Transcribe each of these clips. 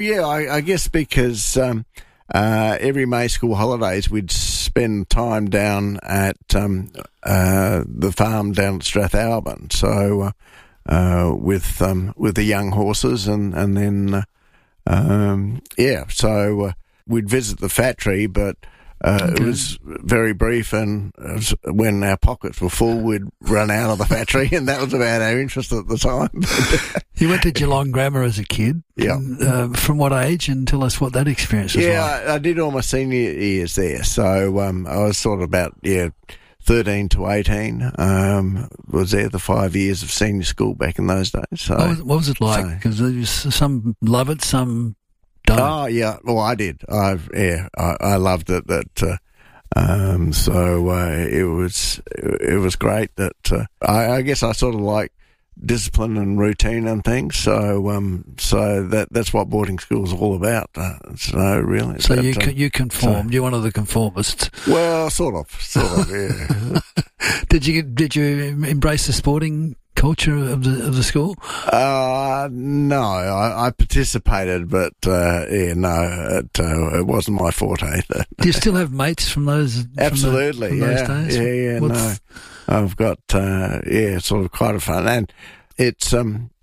Yeah, I guess because every May school holidays we'd spend time down at the farm down at Strathalbyn. So with the young horses, and then so we'd visit the factory, but it was very brief, and when our pockets were full, we'd run out of the factory, and that was about our interest at the time. You went to Geelong Grammar as a kid? Yeah. From what age? And tell us what that experience was like. Yeah, I did all my senior years there, so I was sort of about 13 to 18. Was there the 5 years of senior school back in those days. So what was it like? Because some love it, some don't. Oh yeah, well I did. I loved it. It was great. That I guess I sort of like discipline and routine and things. So that's what boarding school is all about. So you conformed. You're one of the conformists. Well, sort of. Yeah. Did you embrace the sporting culture of the school? No, I participated, but it wasn't my forte. Do you still have mates from those? Absolutely, from those days? Yeah. No, I've got sort of quite a fun, and it's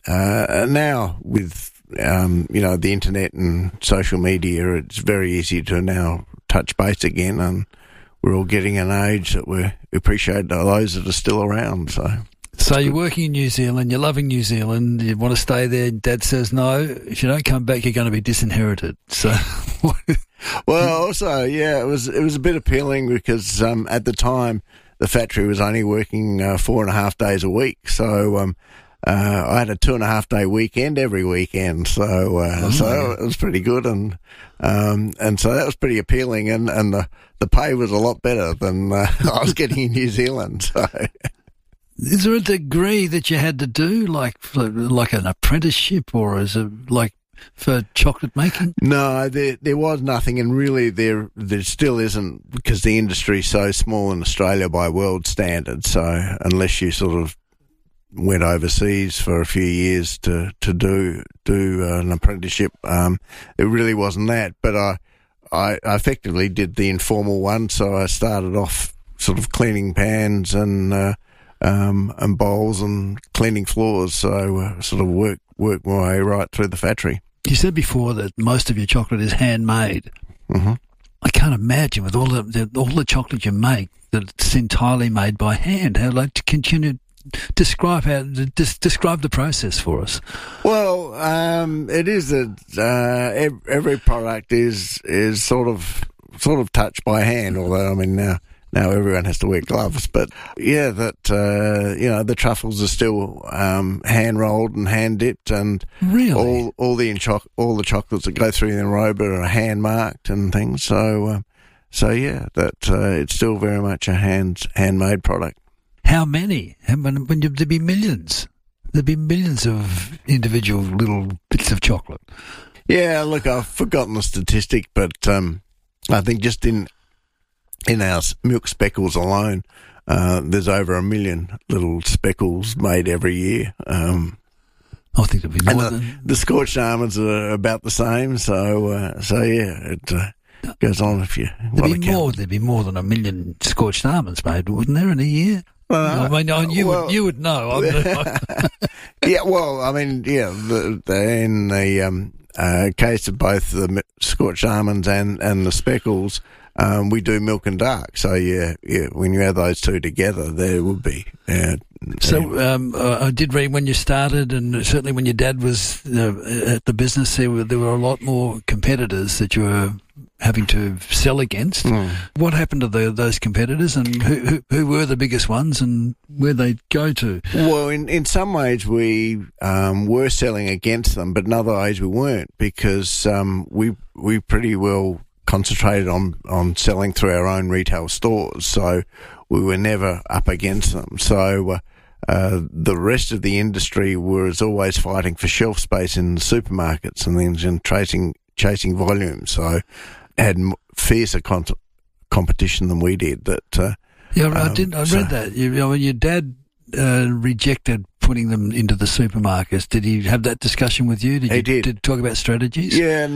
now with the internet and social media, it's very easy to now touch base again, and we're all getting an age that we appreciate those that are still around. So you're working in New Zealand, you're loving New Zealand, you want to stay there, Dad says no, if you don't come back you're going to be disinherited. So well, also, it was a bit appealing because at the time the factory was only working 4.5 days a week, so I had a 2.5 day weekend every weekend, so it was pretty good, and so that was pretty appealing, and the pay was a lot better than I was getting in New Zealand. So. Is there a degree that you had to do, like an apprenticeship, or is it like for chocolate making? No, there was nothing, and really there still isn't, because the industry's so small in Australia by world standards. So unless you sort of went overseas for a few years to do an apprenticeship, it really wasn't that. But I effectively did the informal one, so I started off sort of cleaning pans and bowls and cleaning floors, so sort of work my way right through the factory. You said before that most of your chocolate is handmade. Mm-hmm. I can't imagine with all the chocolate you make that it's entirely made by hand. How to continue describe the process for us? Well, it is every product is sort of touched by hand. Although I mean now everyone has to wear gloves, but the truffles are still hand rolled and hand dipped, and really all the chocolates that go through the enrober are hand marked and things. So it's still very much a handmade product. How many? There'd be millions. There'd be millions of individual little bits of chocolate. Yeah, look, I've forgotten the statistic, but I think just in our milk speckles alone, there's over 1 million little speckles made every year. I think it'd be more than... The scorched almonds are about the same, so it goes on if you want to count. There'd be more than 1 million scorched almonds made, wouldn't there, in a year? You would know. Yeah, well, I mean, in the case of both the scorched almonds and the speckles, we do milk and dark. So when you add those two together, there would be. I did read when you started, and certainly when your dad was at the business, there were a lot more competitors that you were having to sell against. What happened to those competitors, and who were the biggest ones, and where'd they go to? Well, in some ways we were selling against them, but in other ways we weren't, because we pretty well concentrated on selling through our own retail stores, so we were never up against them. So the rest of the industry was always fighting for shelf space in the supermarkets and things, and chasing volume. So had fiercer competition than we did. I read that. Your dad rejected putting them into the supermarkets. Did he have that discussion with you? He did. Did talk about strategies? Yeah,